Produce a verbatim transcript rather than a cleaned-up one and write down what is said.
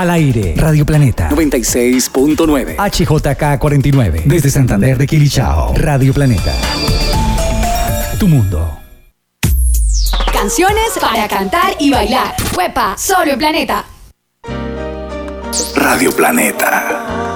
Al aire, Radio Planeta noventa y seis punto nueve. H J K cuarenta y nueve. Desde Santander de Quilichao. Radio Planeta. Tu mundo. Canciones para cantar y bailar. Huepa, solo en Planeta. Radio Planeta.